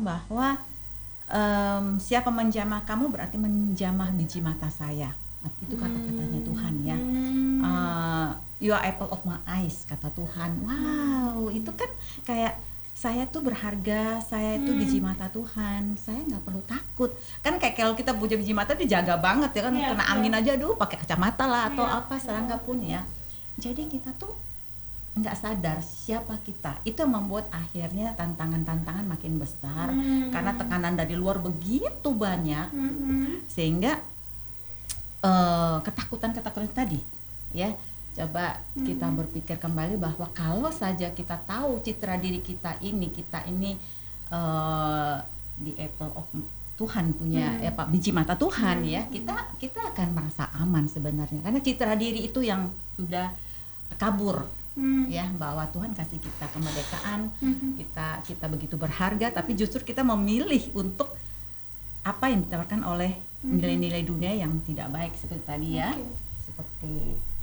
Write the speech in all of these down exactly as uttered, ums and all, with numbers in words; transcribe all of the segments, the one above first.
bilang bahwa um, siapa menjamah kamu berarti menjamah biji mata saya. Itu kata-katanya Tuhan ya. Uh, you are apple of my eyes, kata Tuhan. Wow, itu kan kayak saya tuh berharga, saya itu biji mata Tuhan, saya nggak perlu takut. Kan kayak kalau kita punya biji mata dijaga banget ya kan, yeah, kena angin yeah. aja aduh pakai kacamata lah atau yeah. apa serangga pun ya. Jadi kita tuh nggak sadar siapa kita. Itu yang membuat akhirnya tantangan-tantangan makin besar hmm. karena tekanan dari luar begitu banyak hmm. sehingga uh, ketakutan-ketakutan tadi ya. Coba hmm. kita berpikir kembali bahwa kalau saja kita tahu citra diri kita ini, kita ini uh, di apple of Tuhan punya hmm. ya Pak biji mata Tuhan hmm. ya, kita kita akan merasa aman sebenarnya karena citra diri itu yang sudah kabur hmm. ya, bahwa Tuhan kasih kita kemerdekaan, hmm. kita kita begitu berharga, tapi justru kita memilih untuk apa yang ditawarkan oleh hmm. nilai-nilai dunia yang tidak baik seperti tadi ya, okay. seperti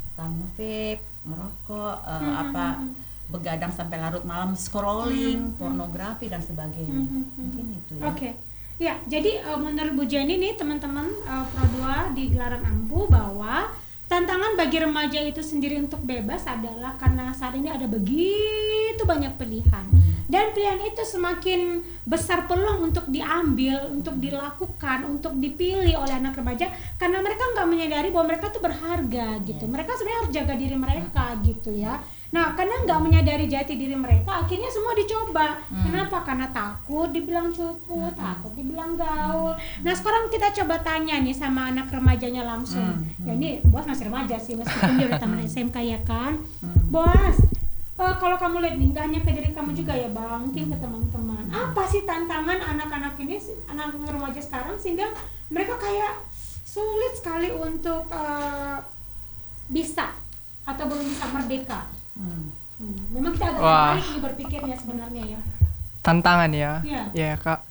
vape, ngerokok, uh, hmm. apa begadang sampai larut malam, scrolling, hmm. pornografi dan sebagainya. Hmm. Mungkin itu ya. Oke. Okay. Ya, jadi uh, menurut Bu Jenny nih teman-teman uh, Pro dua di Gelaran Ampuh bahwa tantangan bagi remaja itu sendiri untuk bebas adalah karena saat ini ada begitu banyak pilihan. Dan pilihan itu semakin besar peluang untuk diambil, untuk dilakukan, untuk dipilih oleh anak remaja karena mereka nggak menyadari bahwa mereka tuh berharga gitu. Mereka sebenarnya harus jaga diri mereka gitu ya. Nah, karena nggak menyadari jati diri mereka, akhirnya semua dicoba. Hmm. Kenapa? Karena takut dibilang cupu, hmm. takut dibilang gaul. Hmm. Nah, sekarang kita coba tanya nih sama anak remajanya langsung. Hmm. Ya ini bos masih remaja sih, meskipun dia udah tamat S M K ya kan. Hmm. Bos, uh, kalau kamu lihat nih, nggak hanya ke diri kamu juga ya bang, mungkin ke teman-teman. Apa sih tantangan anak-anak ini, anak remaja sekarang sehingga mereka kayak sulit sekali untuk uh, bisa atau belum bisa merdeka? Hmm. Hmm. Memang kita agak tertarik nih berpikirnya sebenarnya ya. Tantangan ya, ya, ya kak.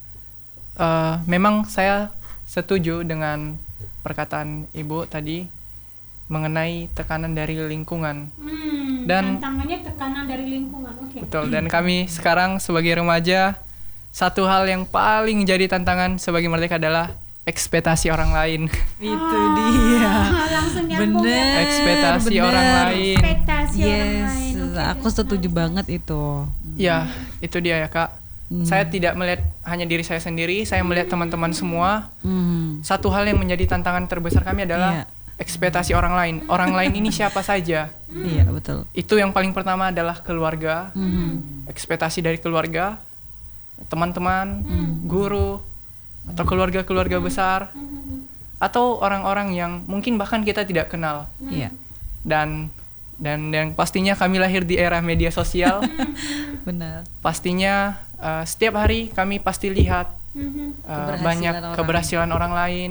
Uh, memang saya setuju dengan perkataan ibu tadi mengenai tekanan dari lingkungan. Hmm, dan tantangannya tekanan dari lingkungan, oke. Okay. Betul. Dan kami sekarang sebagai remaja, satu hal yang paling jadi tantangan sebagai merdeka adalah ekspektasi orang lain. Itu dia. Langsung nyambung. Bener. Ekspektasi bener. orang lain. Ekspektasi yes, orang lain. Okay, aku setuju banget itu. Ya, itu dia ya kak. Hmm. Saya tidak melihat hanya diri saya sendiri, saya melihat teman-teman semua. Hmm. Satu hal yang menjadi tantangan terbesar kami adalah yeah. ekspektasi orang lain. Orang lain ini siapa saja? Iya, betul. Itu yang paling pertama adalah keluarga. Hmm. Ekspektasi dari keluarga, teman-teman, hmm. guru, atau keluarga-keluarga besar, atau orang-orang yang mungkin bahkan kita tidak kenal. Iya. Dan dan yang pastinya kami lahir di era media sosial. Benar. Pastinya uh, setiap hari kami pasti lihat uh, banyak orang keberhasilan orang lain.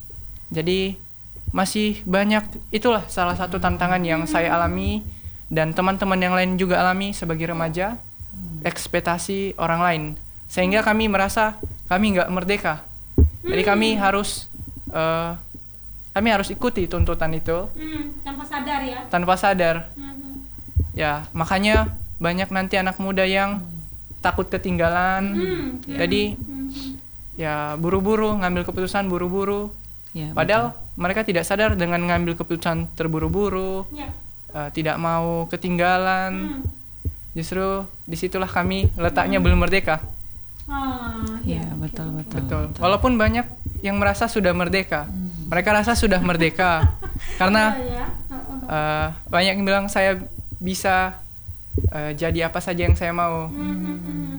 Jadi masih banyak, itulah salah satu tantangan yang saya alami dan teman-teman yang lain juga alami sebagai remaja, ekspektasi orang lain. Sehingga kami merasa kami nggak merdeka. Jadi kami harus uh, kami harus ikuti tuntutan itu. Hmm, tanpa sadar ya. Tanpa sadar. Hmm. Ya, makanya banyak nanti anak muda yang takut ketinggalan. Hmm. Jadi hmm. ya buru-buru ngambil keputusan buru-buru. Ya, padahal betul. Mereka tidak sadar dengan ngambil keputusan terburu-buru. Ya. Uh, tidak mau ketinggalan. Hmm. Justru disitulah kami letaknya hmm. belum merdeka. Ah, ya, ya betul, betul betul betul walaupun banyak yang merasa sudah merdeka, hmm. mereka rasa sudah merdeka karena ya, ya. Uh, banyak yang bilang saya bisa uh, jadi apa saja yang saya mau. hmm.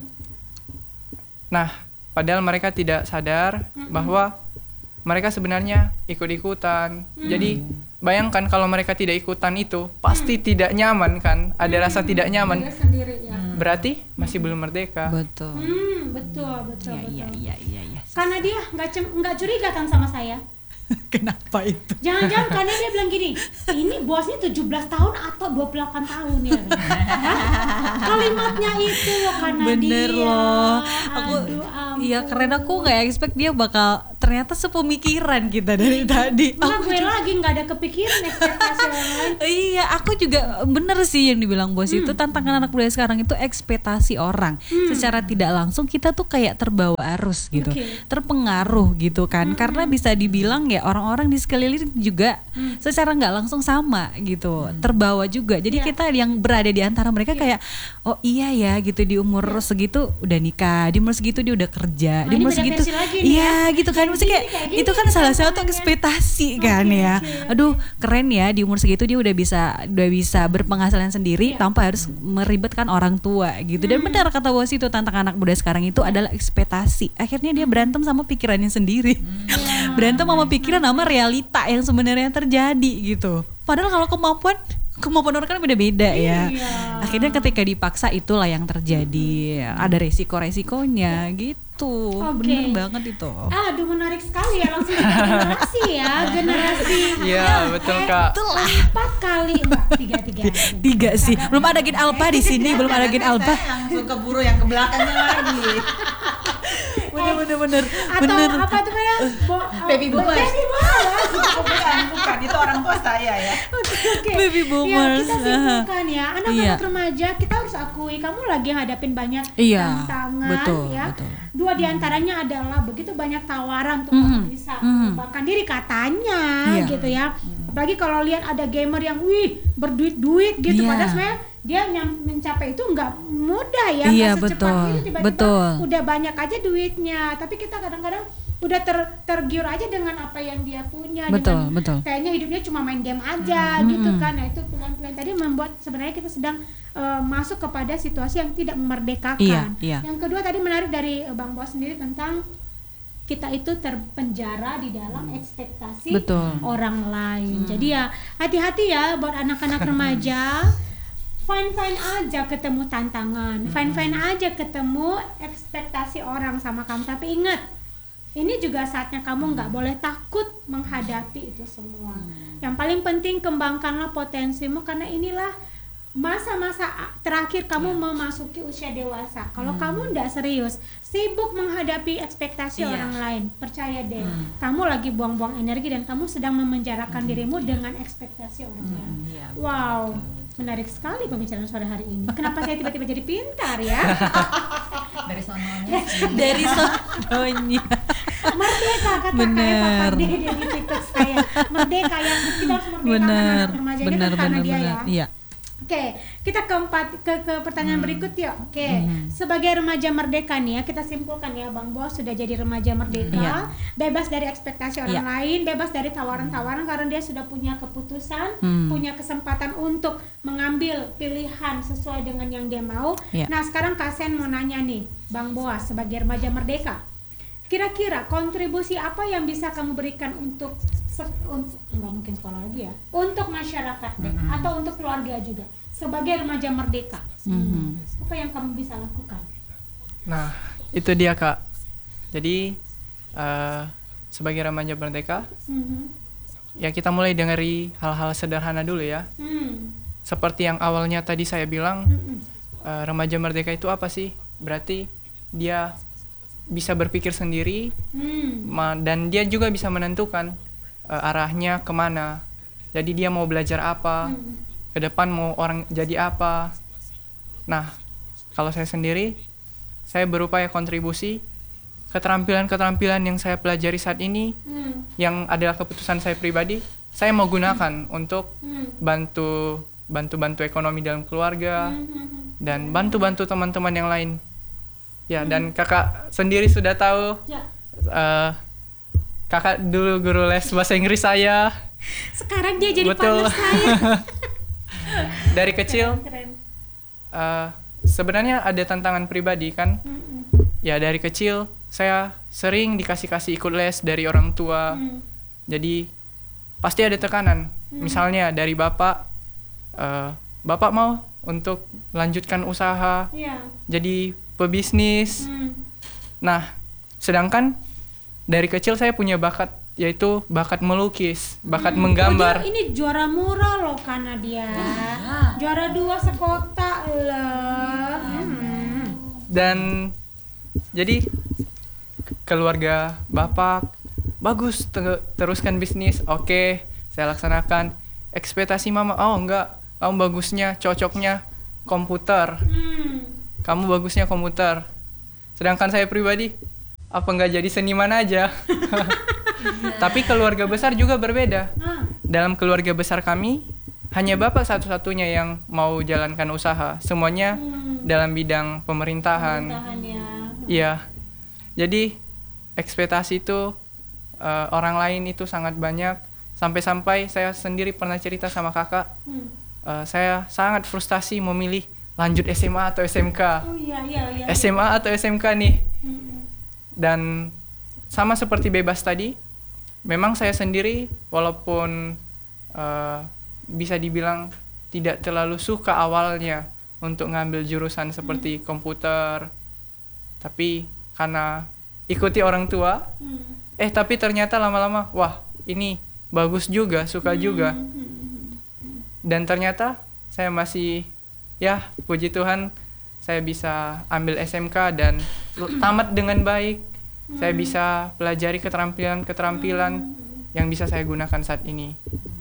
Nah, padahal mereka tidak sadar hmm. bahwa mereka sebenarnya ikut-ikutan. hmm. Jadi bayangkan kalau mereka tidak ikutan itu pasti hmm. tidak nyaman kan, ada hmm. rasa tidak nyaman sendiri, ya. Berarti masih belum merdeka. Betul. Hmm, betul, betul, ya, betul. Iya, iya, iya, iya. Karena dia nggak nggak curiga kan sama saya. Kenapa itu? Jangan-jangan karena dia bilang gini, ini bosnya tujuh belas tahun atau dua puluh delapan tahun ya. Kalimatnya itu loh karena bener dia. loh. Aku Aduh, iya keren, aku nggak expect dia bakal ternyata sepemikiran kita dari tadi. Nah, Aku gue juga- lagi nggak ada kepikiran ekspektasi orang lain. Iya, aku juga bener sih yang dibilang bos itu tantangan anak muda sekarang itu ekspektasi orang. Secara tidak langsung kita tuh kayak terbawa arus gitu, Oke. terpengaruh gitu kan. Karena bisa dibilang ya orang-orang di sekeliling juga secara nggak langsung sama gitu, terbawa juga. Jadi Iya. kita yang berada di antara mereka kayak oh iya ya gitu di umur segitu udah nikah, di umur segitu dia udah kerja, Nah, di ini umur beda segitu versi lagi nih iya ya. gitu kan. Yang Maksudnya gini kayak kayak gini itu kan nih salah satu tantangannya. ekspektasi kan Oke, ya. oke, oke. Aduh keren ya di umur segitu dia udah bisa udah bisa berpenghasilan sendiri Iya. tanpa harus meribetkan orang tua gitu. Dan benar kata bos itu tantangan anak muda sekarang itu adalah ekspektasi. Akhirnya dia berantem sama pikirannya sendiri. Berantem sama pikiran sama realita yang sebenarnya terjadi gitu. Padahal kalau kemampuan kemampuan orang kan beda-beda ya. Iya. Akhirnya ketika dipaksa itulah yang terjadi. Ada resiko-resikonya gitu. Oke. Bener banget itu. Aduh menarik sekali ya, langsung kita generasi ya, generasi. Iya, betul, Kak. Empat kali, Mbak. Tiga tiga. Tiga sih. Belum ada gen alpha di sini, belum ada gen alpha. Saya langsung keburu yang ke belakangnya lagi. Bener bener bener. Atau Bener. apa tuh ya? Bo- Baby boomers. Baby boomers. bukan, bukan itu orang tua saya ya. Oke. Baby Ya, boomers. kita simpulkan ya, anak-anak Iya. remaja kita harus akui kamu lagi hadapin banyak Iya, tantangan betul, ya. betul. Dua diantaranya adalah begitu banyak tawaran untuk Mhm, kamu bisa mhm. mengembangkan diri katanya Iya. gitu ya. Apalagi kalau lihat ada gamer yang wih berduit-duit gitu, Iya. padahal sebenarnya dia nyam- mencapai itu nggak mudah ya, Iya, nggak secepat betul, itu tiba-tiba betul. udah banyak aja duitnya, tapi kita kadang-kadang udah ter tergiur aja dengan apa yang dia punya, Betul, dengan betul. kayaknya hidupnya cuma main game aja Mm, gitu mm, kan. Nah itu pilihan-pilihan tadi membuat sebenarnya kita sedang uh, masuk kepada situasi yang tidak memerdekakan. Iya, iya. Yang kedua tadi menarik dari uh, Bang Boas sendiri tentang kita itu terpenjara di dalam ekspektasi Betul. orang lain. Jadi ya hati-hati ya buat anak-anak remaja. Fine-fine aja ketemu tantangan, fine-fine aja ketemu ekspektasi orang sama kamu. Tapi ingat, ini juga saatnya kamu nggak boleh takut menghadapi itu semua. Yang paling penting kembangkanlah potensimu, karena inilah masa-masa a- terakhir kamu memasuki usia dewasa. Kalau kamu nggak serius, sibuk menghadapi ekspektasi Iya. orang lain, percaya deh, kamu lagi buang-buang energi dan kamu sedang memenjarakan dirimu dengan ekspektasi orang lain. Iya, Wow, menarik sekali pembicaraan sore hari ini. Kenapa saya tiba-tiba jadi pintar ya? Dari sononya sih. Dari sononya. Merdeka kata kayak Bener. Papa D di TikTok saya. Merdeka, yang kita harus merdeka Bener, anak remaja ini bener, kan karena bener, dia bener. ya. Iya. Oke, kita keempat ke, ke pertanyaan berikut yuk. Oke, Hmm. sebagai remaja merdeka nih ya, kita simpulkan ya, Bang Bos sudah jadi remaja merdeka, Iya. bebas dari ekspektasi orang Iya. lain, bebas dari tawaran-tawaran karena dia sudah punya keputusan, Hmm. punya kesempatan untuk mengambil pilihan sesuai dengan yang dia mau. Iya. Nah, sekarang Kak Sen mau nanya nih, Bang Boas sebagai remaja merdeka. Kira-kira kontribusi apa yang bisa kamu berikan untuk se- untuk nggak mungkin sekolah lagi ya, untuk masyarakat deh, atau untuk keluarga juga sebagai remaja merdeka? Mhm. Apa yang kamu bisa lakukan? Nah, itu dia, Kak. Jadi eh, sebagai remaja merdeka, Mhm. ya kita mulai dari hal-hal sederhana dulu ya. Hmm. Seperti yang awalnya tadi saya bilang, Mm-mm. eh, remaja merdeka itu apa sih? Berarti dia bisa berpikir sendiri, Hmm. ma- dan dia juga bisa menentukan eh, arahnya kemana. Jadi dia mau belajar apa, Hmm. ke depan mau orang jadi apa. Nah, kalau saya sendiri, saya berupaya kontribusi keterampilan-keterampilan yang saya pelajari saat ini, Hmm. yang adalah keputusan saya pribadi, saya mau gunakan untuk Hmm. bantu bantu-bantu ekonomi dalam keluarga Hmm. dan bantu-bantu teman-teman yang lain. Ya, dan kakak sendiri sudah tahu, Ya. eh, kakak dulu guru les bahasa Inggris saya. Sekarang dia jadi Betul. partner saya. Dari kecil, Keren. eh, sebenarnya ada tantangan pribadi kan. Mm-mm. Ya, dari kecil saya sering dikasih-kasih ikut les dari orang tua. Hmm. Jadi pasti ada tekanan. Misalnya dari bapak, eh, bapak mau untuk melanjutkan usaha, Ya. jadi pebisnis. Hmm. Nah, sedangkan dari kecil saya punya bakat, yaitu bakat melukis, bakat Oh, menggambar. dia- ini juara murah loh karena dia. Juara dua sekota loh. Hmm. Dan jadi keluarga bapak bagus, ter- teruskan bisnis. Oke, saya laksanakan. Ekspektasi mama, oh enggak, kamu bagusnya, cocoknya komputer. Hmm. Kamu bagusnya komputer. Sedangkan saya pribadi, apa nggak jadi seniman aja? Tapi keluarga besar juga berbeda. Ah. Dalam keluarga besar kami, hanya bapak satu-satunya yang mau jalankan usaha. Semuanya Hmm. dalam bidang pemerintahan. Pemerintahan ya. Iya. Jadi ekspektasi itu uh, orang lain itu sangat banyak. Sampai-sampai saya sendiri pernah cerita sama kakak. Hmm. Uh, saya sangat frustasi memilih lanjut S M A atau S M K. Oh iya iya iya. S M A atau S M K nih. Hmm. Dan sama seperti bebas tadi, memang saya sendiri walaupun uh, bisa dibilang tidak terlalu suka awalnya untuk ngambil jurusan seperti komputer, tapi karena ikuti orang tua, Hmm. eh tapi ternyata lama-lama, wah ini bagus juga, suka juga. Hmm. Dan ternyata saya masih, ya puji Tuhan, saya bisa ambil S M K dan tamat dengan baik. Saya bisa pelajari keterampilan-keterampilan yang bisa saya gunakan saat ini.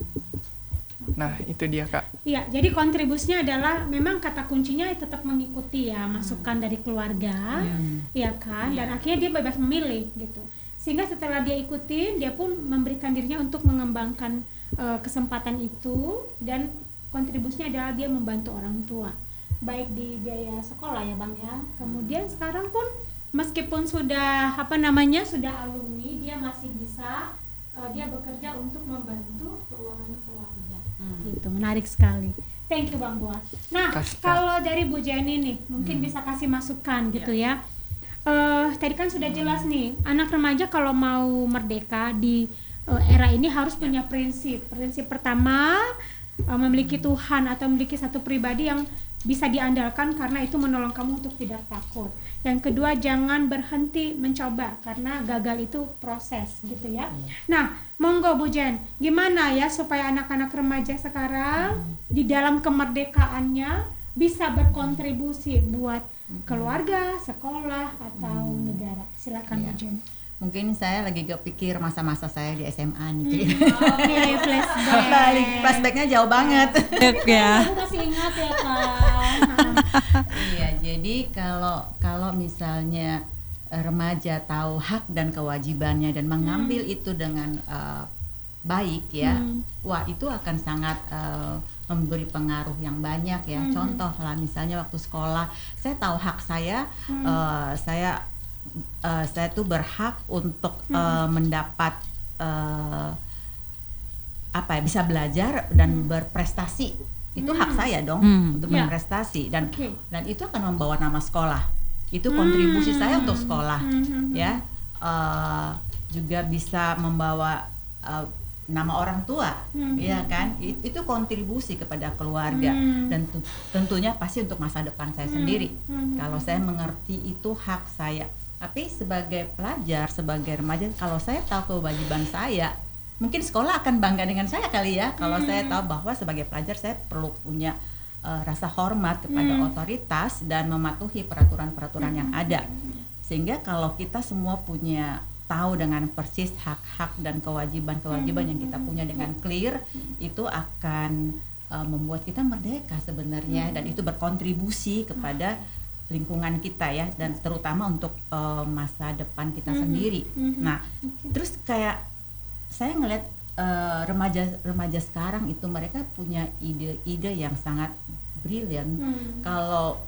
Nah, itu dia, Kak. Iya, jadi kontribusinya adalah memang kata kuncinya tetap mengikuti ya, masukan dari keluarga, ya kan, dan akhirnya dia bebas memilih gitu. Sehingga setelah dia ikutin, dia pun memberikan dirinya untuk mengembangkan uh, kesempatan itu, dan kontribusinya adalah dia membantu orang tua, baik di biaya sekolah ya Bang ya. Kemudian sekarang pun meskipun sudah apa namanya sudah alumni, dia masih bisa uh, dia bekerja untuk membantu keuangan keluarga. Hmm. Gitu, menarik sekali. Thank you Bang Boas. Nah, Kasih, kalau dari Bu Jenny nih, mungkin hmm. bisa kasih masukan gitu ya. Uh, tadi kan sudah jelas nih, anak remaja kalau mau merdeka di uh, era ini harus punya prinsip. Prinsip pertama, uh, memiliki Tuhan atau memiliki satu pribadi yang bisa diandalkan karena itu menolong kamu untuk tidak takut. Yang kedua, jangan berhenti mencoba karena gagal itu proses gitu ya. Nah, monggo Bu Jen, gimana ya supaya anak-anak remaja sekarang di dalam kemerdekaannya bisa berkontribusi buat keluarga, sekolah atau negara. Silakan Bu Jen. Mungkin saya lagi kepikir masa-masa saya di S M A nih. Jadi Hmm. Oke, okay, flashback. balik flashbacknya jauh banget. Ya. Kamu masih ingat ya kan? Iya, jadi kalau kalau misalnya eh, remaja tahu hak dan kewajibannya dan mengambil hmm. itu dengan uh, baik ya, hmm. wah itu akan sangat uh, memberi pengaruh yang banyak ya. Hmm. Contoh lah misalnya waktu sekolah, saya tahu hak saya, hmm. uh, saya Uh, saya tuh berhak untuk hmm. uh, mendapat uh, apa ya, bisa belajar dan hmm. berprestasi. Itu hmm. hak saya dong hmm. untuk yeah. berprestasi dan okay. dan itu akan membawa nama sekolah. Itu kontribusi hmm. saya untuk sekolah, hmm. ya. Uh, juga bisa membawa uh, nama orang tua, hmm. ya kan? It, itu kontribusi kepada keluarga hmm. dan tu, tentunya pasti untuk masa depan saya hmm. sendiri. Hmm. Kalau saya mengerti itu hak saya. Tapi sebagai pelajar, sebagai remaja, kalau saya tahu kewajiban saya, mungkin sekolah akan bangga dengan saya kali ya. Kalau hmm. saya tahu bahwa sebagai pelajar saya perlu punya uh, rasa hormat kepada hmm. otoritas dan mematuhi peraturan-peraturan hmm. yang ada. Sehingga kalau kita semua punya tahu dengan persis hak-hak dan kewajiban-kewajiban hmm. yang kita punya dengan clear, itu akan uh, membuat kita merdeka sebenarnya, hmm. dan itu berkontribusi kepada lingkungan kita ya, dan terutama untuk uh, masa depan kita mm-hmm. sendiri. Mm-hmm. Nah, okay. terus kayak saya ngeliat uh, remaja-remaja sekarang itu mereka punya ide-ide yang sangat brilian. Mm. Kalau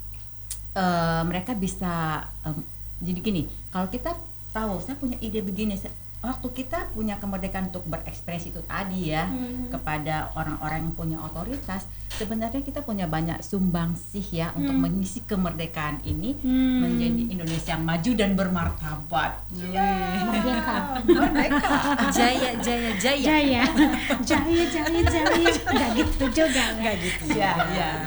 uh, mereka bisa, um, jadi gini, kalau kita tahu saya punya ide begini, saya, waktu kita punya kemerdekaan untuk berekspresi itu tadi ya, hmm. kepada orang-orang yang punya otoritas, sebenarnya kita punya banyak sumbangsih ya hmm. untuk mengisi kemerdekaan ini hmm. menjadi Indonesia yang maju dan bermartabat. Ya, merdeka. Merdeka. Jaya, jaya, jaya. Jaya. Jaya, jaya, jaya. Enggak gitu juga. Enggak gitu. Ya, ya.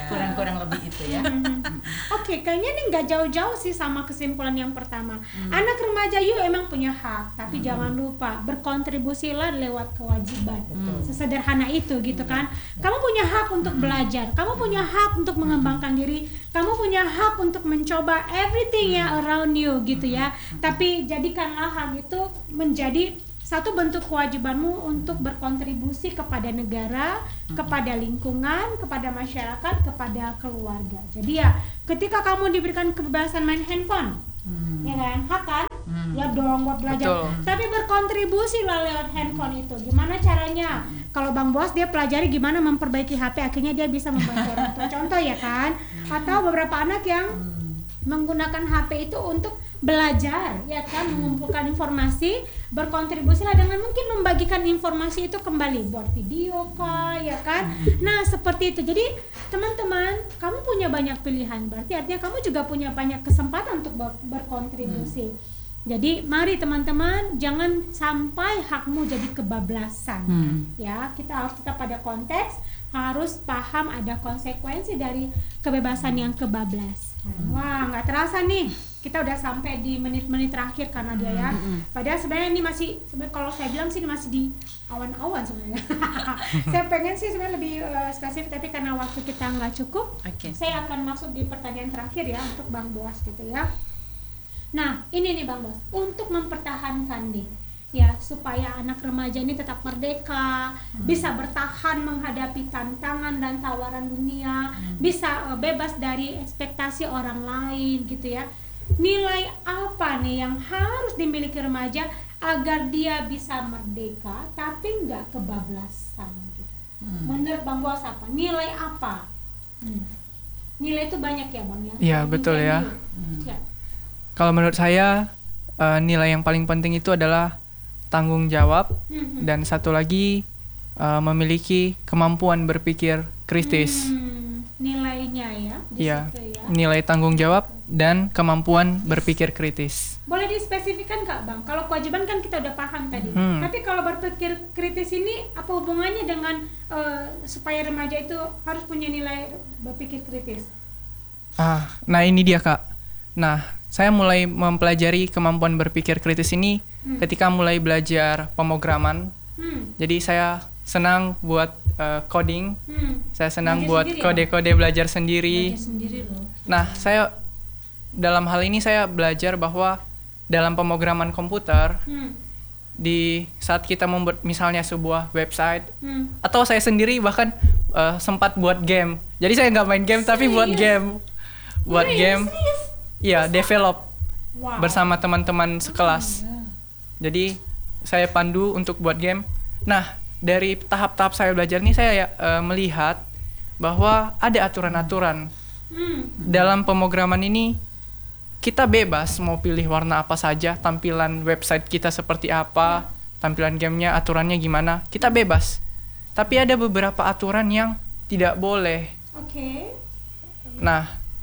kurang-kurang lebih itu ya. Oke, okay, kayaknya nih nggak jauh-jauh sih sama kesimpulan yang pertama. Hmm. Anak remaja yuk emang punya hak, tapi hmm. jangan lupa berkontribusilah lewat kewajiban. Hmm. Sesederhana itu gitu kan. Kamu punya hak untuk hmm. belajar, kamu punya hak untuk mengembangkan diri, kamu punya hak untuk mencoba everything hmm. yang around you gitu ya. Hmm. Tapi jadikanlah hak itu menjadi satu bentuk kewajibanmu untuk berkontribusi kepada negara, hmm. kepada lingkungan, kepada masyarakat, kepada keluarga. Jadi ya, ketika kamu diberikan kebebasan main handphone, hmm. ya kan, hak kan, hmm. ya dong buat belajar. Betul. Tapi berkontribusi lah lewat handphone itu. Gimana caranya? Hmm. Kalau Bang Boas dia pelajari gimana memperbaiki H P, akhirnya dia bisa membantu orang tua. Contoh ya kan? Atau beberapa anak yang hmm. menggunakan H P itu untuk belajar, ya kan, mengumpulkan informasi, berkontribusilah dengan mungkin membagikan informasi itu kembali, buat video kah, ya kan. Nah seperti itu. Jadi teman-teman, kamu punya banyak pilihan, berarti artinya kamu juga punya banyak kesempatan untuk ber- berkontribusi. Hmm. Jadi mari teman-teman, jangan sampai hakmu jadi kebablasan. Hmm. Ya, kita harus tetap pada konteks, harus paham ada konsekuensi dari kebebasan yang kebablasan. Hmm. Wah, nggak terasa nih, kita udah sampai di menit-menit terakhir karena dia ya. Padahal sebenarnya ini masih, sebenarnya kalau saya bilang sih ini masih di awan-awan sebenarnya. Saya pengen sih sebenarnya lebih uh, spesifik, tapi karena waktu kita nggak cukup, okay. saya akan masuk di pertanyaan terakhir ya untuk Bang Boas gitu ya. Nah, ini nih Bang Boas, untuk mempertahankan nih ya, supaya anak remaja ini tetap merdeka, hmm. bisa bertahan menghadapi tantangan dan tawaran dunia, hmm. bisa uh, bebas dari ekspektasi orang lain gitu ya. Nilai apa nih yang harus dimiliki remaja agar dia bisa merdeka tapi nggak kebablasan gitu. Hmm. Menurut Bang Boas apa? Nilai apa? Hmm. Nilai itu banyak ya Bang ya? Iya betul ya. Hmm. ya. Kalau menurut saya uh, nilai yang paling penting itu adalah tanggung jawab hmm. dan satu lagi uh, memiliki kemampuan berpikir kritis. Hmm. Nilainya ya? Di ya. situ ya. Nilai tanggung jawab dan kemampuan berpikir kritis. Boleh dispesifikkan Kak Bang? Kalau kewajiban kan kita udah paham tadi. Hmm. Tapi kalau berpikir kritis ini apa hubungannya dengan uh, supaya remaja itu harus punya nilai berpikir kritis? Ah, nah ini dia Kak. Nah, saya mulai mempelajari kemampuan berpikir kritis ini hmm. ketika mulai belajar pemrograman. Hmm. Jadi saya senang buat uh, coding. Hmm. Saya senang belajar buat kode-kode ya? belajar sendiri. Belajar sendiri loh. Nah, saya dalam hal ini saya belajar bahwa dalam pemrograman komputer hmm. di saat kita membuat misalnya sebuah website hmm. atau saya sendiri bahkan uh, sempat buat game. Jadi saya nggak main game serius? Tapi buat game, buat serius? game, iya develop wow. bersama teman-teman sekelas. Oh, yeah. Jadi saya pandu untuk buat game. Nah dari tahap-tahap saya belajar ini saya uh, melihat bahwa ada aturan-aturan hmm. dalam pemrograman ini. Kita bebas mau pilih warna apa saja, tampilan website kita seperti apa, tampilan gamenya, aturannya gimana, kita bebas. Tapi ada beberapa aturan yang tidak boleh. Oke. Okay. Nah,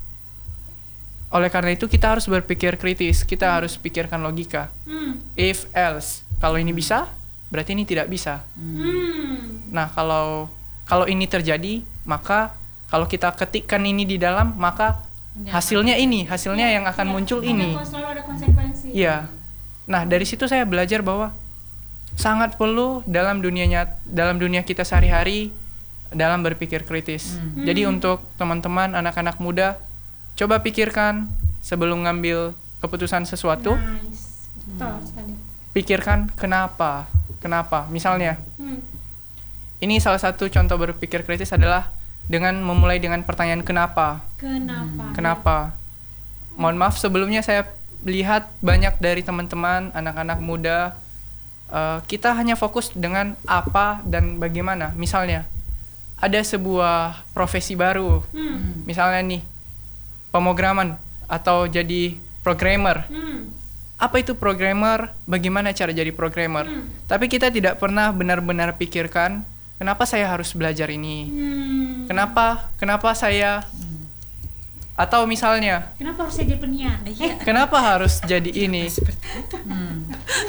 oleh karena itu kita harus berpikir kritis, kita hmm. harus pikirkan logika. Hmm. If else, kalau ini bisa, berarti ini tidak bisa. Hmm. Nah, kalau kalau ini terjadi, maka kalau kita ketikkan ini di dalam, maka hasilnya ini, hasilnya ya, yang akan ya, muncul ada ini. Selalu ada konsekuensi. Iya. Nah, dari situ saya belajar bahwa sangat perlu dalam dunianya, dalam dunia kita sehari-hari dalam berpikir kritis. Hmm. Jadi hmm. untuk teman-teman, anak-anak muda, coba pikirkan sebelum ngambil keputusan sesuatu. Nice. Betul sekali. Pikirkan kenapa, kenapa. Misalnya, hmm. ini salah satu contoh berpikir kritis adalah dengan memulai dengan pertanyaan kenapa. Kenapa? Kenapa? Mohon maaf sebelumnya saya lihat banyak dari teman-teman anak-anak muda uh, kita hanya fokus dengan apa dan bagaimana. Misalnya ada sebuah profesi baru, hmm. misalnya nih pemrograman atau jadi programmer. Hmm. Apa itu programmer? Bagaimana cara jadi programmer? Hmm. Tapi kita tidak pernah benar-benar pikirkan kenapa saya harus belajar ini. Hmm. Kenapa? Kenapa saya? Atau misalnya, kenapa harus jadi penyiar? Eh, kenapa harus jadi ini? Hmm.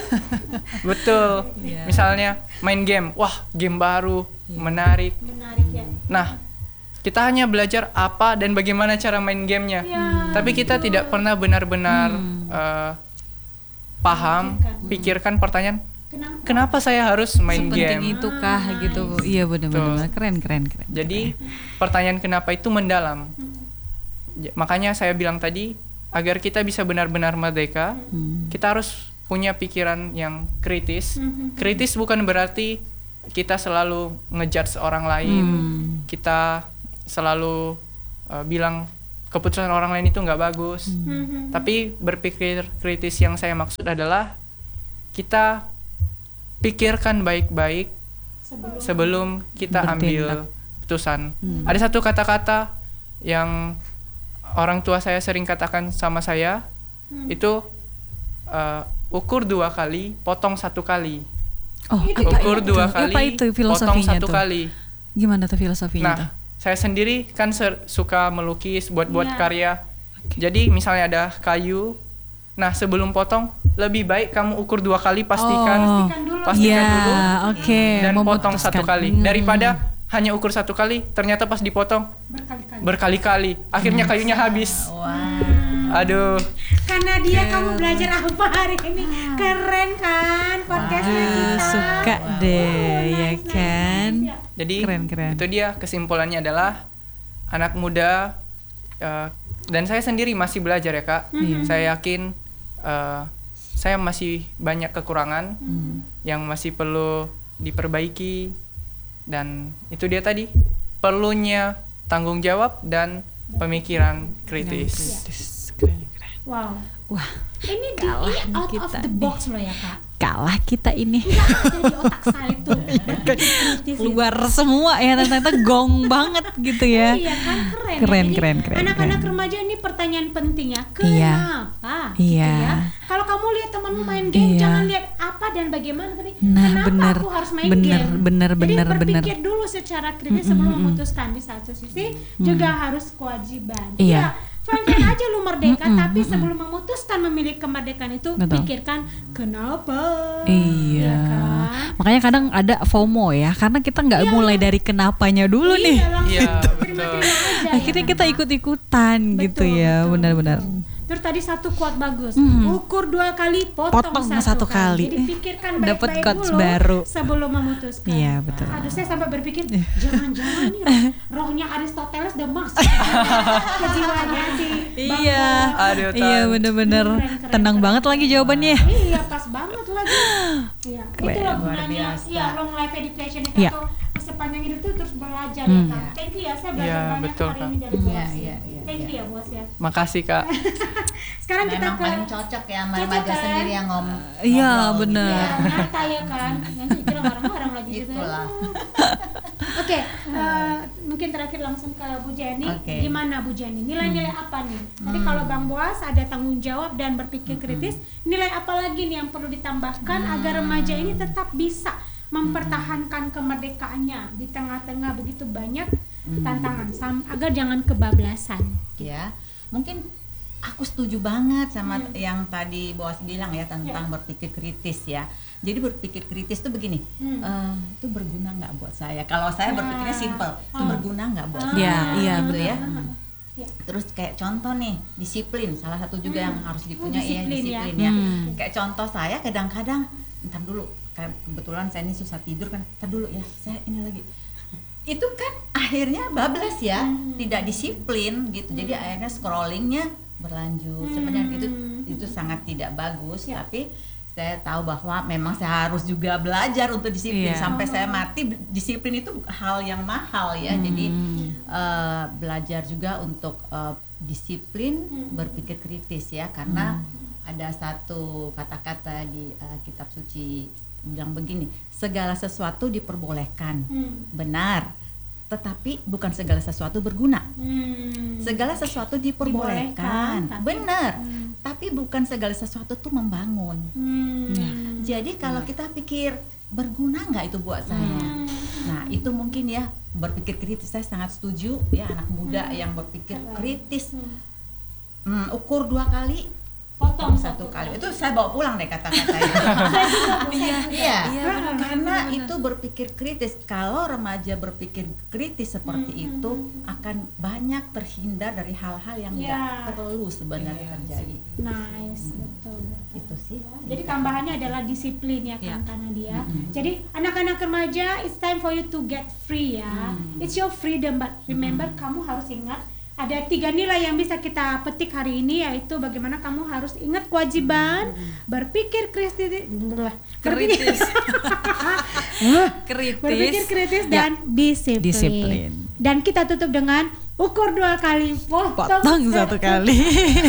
Betul. Yeah. Misalnya main game, wah game baru, yeah. menarik. Menarik ya. Nah, kita hanya belajar apa dan bagaimana cara main gamenya, Ya, tapi kita betul. tidak pernah benar-benar Hmm. uh, paham, Pikirkan. pikirkan pertanyaan Kenapa? kenapa saya harus main Sepenting game. itu kah gitu. Iya benar-benar Betul. keren keren keren. Jadi pertanyaan kenapa itu mendalam. Ja- Makanya saya bilang tadi, agar kita bisa benar-benar merdeka, Hmm. kita harus punya pikiran yang kritis. Mhm. Kritis bukan berarti kita selalu ngejudge orang lain, Hmm. kita selalu uh, bilang keputusan orang lain itu nggak bagus. Mhm. Tapi berpikir kritis yang saya maksud adalah kita pikirkan baik-baik Sebelum, sebelum kita Bertindak. ambil keputusan. Hmm. Ada satu kata-kata yang orang tua saya sering katakan sama saya, Hmm. itu uh, ukur dua kali, potong satu kali. Oh, Itu apa Ukur itu? dua Apa kali, itu potong filosofinya satu tuh? kali. Gimana tuh filosofinya Nah, tuh? saya sendiri kan ser- suka melukis, buat-buat Iya. karya. Jadi misalnya ada kayu, nah sebelum potong lebih baik kamu ukur dua kali, pastikan Oh. Pastikan dulu. pastikan Ya, dulu oke. dan potong memutuskan. satu kali. Hmm. Daripada hanya ukur satu kali, ternyata pas dipotong Berkali-kali. berkali-kali, akhirnya kayunya habis. Wah. Aduh, Karena dia kamu belajar apa hari ini? Keren kan podcastnya Aduh, kita. suka Oh, deh, ya nice, nice, kan? nice, ya. jadi Keren, keren. itu dia kesimpulannya adalah anak muda, uh, dan saya sendiri masih belajar ya Kak. Iya. Saya yakin uh, saya masih banyak kekurangan Hmm. yang masih perlu diperbaiki, dan itu dia tadi, perlunya tanggung jawab dan pemikiran kritis. Kritis. Keren, keren. Wow. Wah, Ini di Kalah ini nih out of kita the nih. box loh ya Kak. kalah kita ini. Ada di otak saya itu. Kritis itu. Keluar semua ya, ternyata gong banget gitu ya. Iya kan keren. Keren, ya. Jadi, keren, keren, Anak-anak keren. remaja ini pertanyaan penting ya. Iya. Kenapa? Iya. Gitu ya. Kalau kamu lihat temanmu main game, Iya. jangan lihat apa dan bagaimana, tapi Nah, kenapa bener, aku harus main bener, game? bener, Jadi bener, bener. berpikir dulu secara kritis sebelum memutuskan. Di satu sisi juga harus kewajiban. Iya. Ya, fine-fine aja lu merdeka, tapi sebelum memutuskan memilih kemerdekaan itu Betul. pikirkan kenapa. Iya. Ya kan? Makanya kadang ada FOMO ya, karena kita nggak Iya. mulai dari kenapanya dulu nih. Iya, langsung Iya, terima-terima aja. Akhirnya ya. kita ikut-ikutan gitu Betul, ya, betul, benar-benar. betul. Terus tadi satu quote bagus, Hmm. ukur dua kali, potong, Potong satu, satu kali. Jadi pikirkan Dapet baik-baik quotes dulu baru. sebelum memutuskan. Iya, betul. Aduh, saya sampai berpikir jangan-jangan nih roh- rohnya Aristoteles udah masuk ke jiwanya si Bang Iya. Bo. Aduh, Iya, Tan. bener-bener Keren, keren, tenang keren. banget lagi jawabannya. Iya, pas banget lagi. Iya, Keren. itulah Luar gunanya biasa. ya long life education itu Iya. atau sepanjang hidup itu terus belajar Hmm. ya kan. Thank you ya, saya belajar Iya, banyak betul, hari Kak. ini dari Iya, bos. iya, iya, Thank iya. you ya bos ya. Makasih Kak. Sekarang kita Memang ke paling cocok ya sama Cocok, remaja kan? sendiri yang ngom Iya, ngobrol bener. gitu ya, ya. nyata ya kan. Nanti kira marah-marah lagi gitu. ya. Itulah. Oke, eh, mungkin terakhir langsung ke Bu Jenny. Oke. Gimana Bu Jenny? Nilai-nilai Hmm. apa nih? Tadi kalau Bang Boas ada tanggung jawab dan berpikir kritis, nilai apa lagi nih yang perlu ditambahkan Hmm. agar remaja ini tetap bisa mempertahankan kemerdekaannya di tengah-tengah begitu banyak Hmm. tantangan, sam- agar jangan kebablasan. Ya, mungkin aku setuju banget sama yang tadi Boas bilang ya tentang berpikir kritis ya. Jadi berpikir kritis tuh begini, Hmm. eh, itu berguna nggak buat saya? Kalau saya berpikirnya simple, itu Ah. berguna nggak buat Ah, saya? Iya, iya, gitu benar. ya. Ya. Terus kayak contoh nih, disiplin salah satu juga Hmm. yang harus Oh, dipunyai ya, disiplin ya. disiplin ya. Hmm. Kayak contoh saya kadang-kadang, entar dulu, kayak kebetulan saya ini susah tidur kan, entar dulu ya, saya ini lagi. Itu kan akhirnya bablas ya, Hmm. tidak disiplin gitu. Jadi akhirnya scrollingnya berlanjut. Sebenarnya itu Hmm. itu sangat tidak bagus, Ya. tapi saya tahu bahwa memang saya harus juga belajar untuk disiplin Iya. sampai saya mati. Disiplin itu hal yang mahal ya. Jadi Hmm. eh, belajar juga untuk eh, disiplin, Hmm. berpikir kritis ya, karena ada satu kata-kata di eh, kitab suci bilang begini, segala sesuatu diperbolehkan, Hmm. benar, tetapi bukan segala sesuatu berguna. Hmm. Segala sesuatu Dibolehkan, diperbolehkan, tapi- benar, Hmm. tapi bukan segala sesuatu tuh membangun. Hmm. Ya. Jadi kalau kita pikir berguna nggak itu buat saya? Hmm. Nah itu mungkin ya berpikir kritis, saya sangat setuju ya anak muda yang berpikir Keren. kritis. Hmm. Hmm, ukur dua kali, potong satu kali. Itu saya bawa pulang deh kata-kata itu. Iya, iya. Iya, benar, Karena benar, itu berpikir kritis. Kalau remaja berpikir kritis seperti Hmm, itu, hmm, akan banyak terhindar dari hal-hal yang Iya. nggak perlu sebenarnya terjadi. Nice, betul, betul. Itu sih. Jadi tambahannya adalah disiplin ya kan, Ya. karena dia. Mm-mm. Jadi anak-anak remaja, it's time for you to get free ya. Mm. It's your freedom, but remember kamu harus ingat ada tiga nilai yang bisa kita petik hari ini, yaitu bagaimana kamu harus ingat kewajiban, berpikir kritis, Kritis. kritis. berpikir kritis Ya. dan disiplin. Disiplin. Dan kita tutup dengan ukur dua kali, potong, Potong satu kali.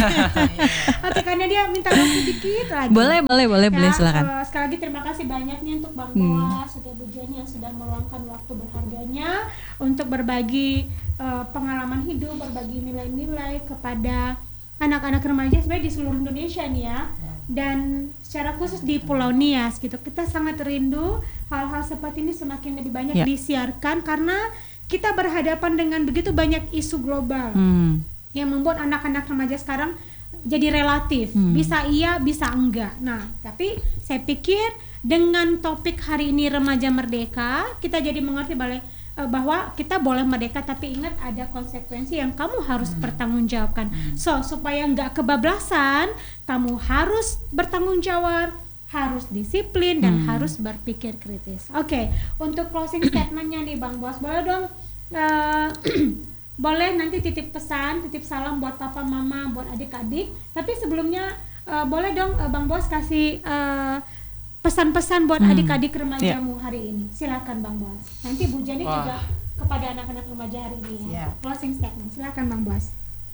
Oke, karena dia minta waktu dikit lagi. Boleh, boleh, boleh, boleh, Ya, silakan. eh, sekali lagi terima kasih banyak nih untuk Bang Hmm. Boas, sudah Bu Jenny yang sudah meluangkan waktu berharganya untuk berbagi eh, pengalaman hidup, berbagi nilai-nilai kepada anak-anak remaja sebenarnya di seluruh Indonesia nih ya. Dan secara khusus di Pulau Nias gitu. Kita sangat rindu hal-hal seperti ini semakin lebih banyak Ya. disiarkan karena kita berhadapan dengan begitu banyak isu global Hmm. yang membuat anak-anak remaja sekarang jadi relatif, Hmm. bisa iya, bisa enggak. Nah, tapi saya pikir dengan topik hari ini remaja merdeka, kita jadi mengerti bahwa bahwa kita boleh merdeka, tapi ingat ada konsekuensi yang kamu harus pertanggungjawabkan. So, supaya enggak kebablasan, kamu harus bertanggung jawab, harus disiplin dan Hmm. harus berpikir kritis. Oke, untuk closing statementnya nih Bang Boas, boleh dong eh, boleh nanti titip pesan, titip salam buat papa mama, buat adik-adik. Tapi sebelumnya eh, boleh dong eh, Bang Boas kasih eh, pesan-pesan buat Hmm. adik-adik remajamu hari ini. Silakan Bang Boas. Nanti Bu Jenny Wah. juga kepada anak-anak remaja hari ini ya. Siap. Closing statement. Silakan Bang Boas.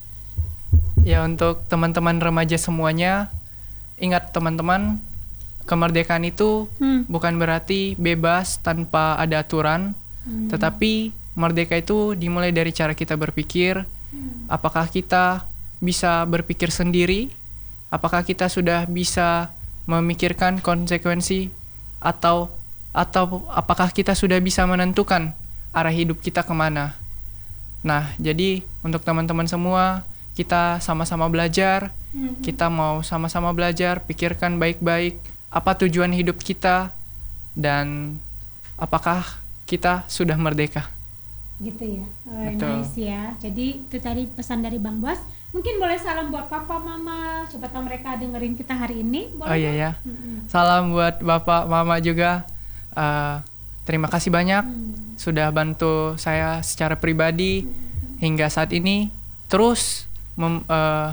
Ya, untuk teman-teman remaja semuanya, ingat teman-teman, kemerdekaan itu Hmm. bukan berarti bebas tanpa ada aturan, Hmm. tetapi merdeka itu dimulai dari cara kita berpikir. Apakah kita bisa berpikir sendiri? Apakah kita sudah bisa memikirkan konsekuensi, atau atau apakah kita sudah bisa menentukan arah hidup kita kemana? Nah, jadi untuk teman-teman semua, kita sama-sama belajar. Hmm. Kita mau sama-sama belajar, pikirkan baik-baik apa tujuan hidup kita dan apakah kita sudah merdeka. Gitu ya. Oh, Betul. nice ya. Jadi itu tadi pesan dari Bang Boas. Mungkin boleh salam buat papa mama, coba tahu mereka dengerin kita hari ini. Boleh Oh iya dong? ya. Mm-mm. Salam buat Bapak, Mama juga. Eh, terima kasih banyak Hmm. sudah bantu saya secara pribadi hingga saat ini. Terus mem- eh,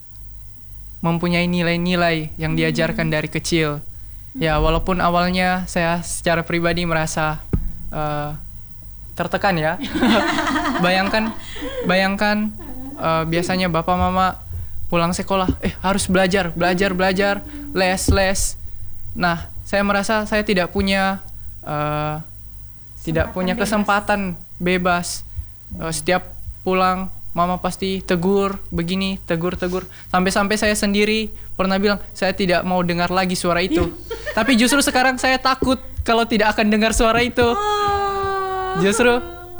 mempunyai nilai-nilai yang diajarkan dari kecil. Ya, walaupun awalnya saya secara pribadi merasa eh, tertekan ya. bayangkan, bayangkan eh, biasanya bapak mama pulang sekolah, eh harus belajar, belajar, belajar, les, les. Nah, saya merasa saya tidak punya eh, tidak Kesempatan punya bebas. kesempatan bebas. Eh, setiap pulang mama pasti tegur begini, tegur-tegur. Sampai-sampai saya sendiri pernah bilang saya tidak mau dengar lagi suara itu. Tapi justru sekarang saya takut kalau tidak akan dengar suara itu. Justru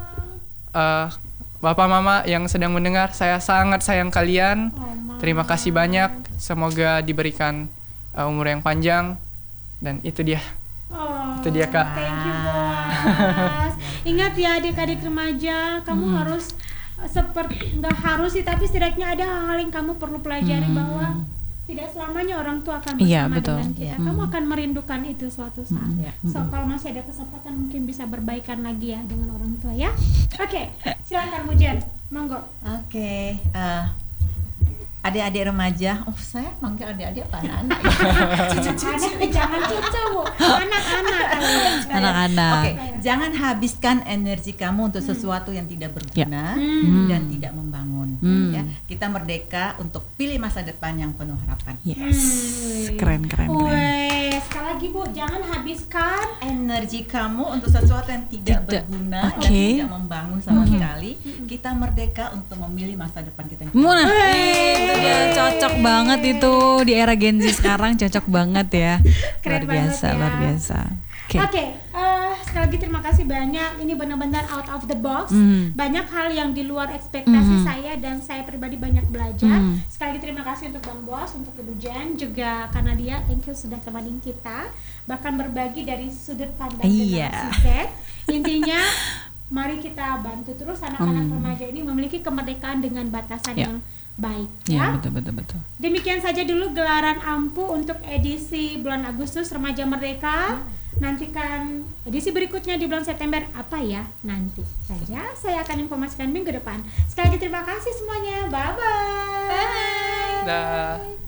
uh, Bapak Mama yang sedang mendengar, saya sangat sayang kalian. Oh, Ma. Terima kasih banyak. Semoga diberikan uh, umur yang panjang. Dan itu dia. Oh, Itu dia, Kak. Thank you, Boas. Ingat ya adik-adik remaja, kamu Hmm. harus eh, seperti nggak harus sih, tapi setidaknya ada hal-hal yang kamu perlu pelajari Hmm. bahwa tidak selamanya orang tua akan Iya, bersama betul. dengan kita. Iya. Kamu akan merindukan itu suatu saat. Iya. So kalau masih ada kesempatan mungkin bisa berbaikan lagi ya dengan orang tua ya. Oke, silakan Bu Jen, monggo. Oke, eh, adik-adik remaja, oh saya manggil adik-adik apa anak-anak? Anak jangan cucu Bu, anak-anak. Anak-anak. Oke, jangan habiskan energi kamu untuk sesuatu yang tidak berguna Hmm. dan tidak membangun. Hmm. Ya, kita merdeka untuk pilih masa depan yang penuh harapan. Yes. Keren, keren, keren. Wih, sekali lagi Bu, jangan habiskan Energi kamu untuk sesuatu yang tidak, Tidak. berguna dan Oke. tidak membangun sama sekali. Kita merdeka untuk memilih masa depan kita yang Muna, itu dia cocok banget itu di era Gen Z sekarang, cocok banget ya. Keren Luar biasa, banget ya. luar biasa. Oke. Oke, eh, sekali lagi terima kasih banyak. Ini benar-benar out of the box. Mm. Banyak hal yang di luar ekspektasi Mm. saya dan saya pribadi banyak belajar. Mm. Sekali lagi terima kasih untuk Bang Bos, untuk Ibu Jen, juga karena dia thank you sudah temenin kita, bahkan berbagi dari sudut pandang Iya. generasi Z. Intinya mari kita bantu terus anak-anak Mm. remaja ini memiliki kemerdekaan dengan batasan Ya. yang baik. Ya, Ya. betul betul betul. Demikian saja dulu gelaran Ampu untuk edisi bulan Agustus Remaja Merdeka. Nantikan edisi berikutnya di bulan September apa ya? Nanti saja saya akan informasikan minggu depan. Sekali lagi terima kasih semuanya. Bye bye. Dah.